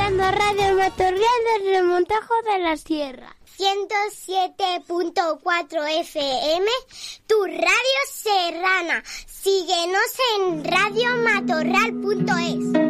escuchando Radio Matorral del Remontajo de la Sierra. 107.4 FM, tu radio serrana. Síguenos en radiomatorral.es.